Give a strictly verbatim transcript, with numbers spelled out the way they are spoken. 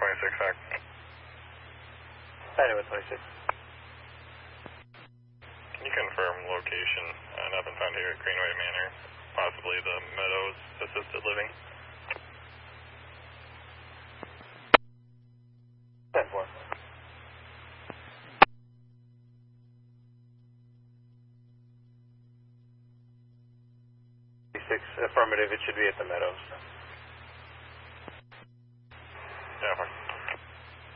twenty-six, Hack. Iowa twenty-six. Can you confirm location? Uh, nothing found here at Greenway Manor, possibly the Meadows Assisted Living. ten four. Six affirmative, it should be at the Meadows. Yeah, fine.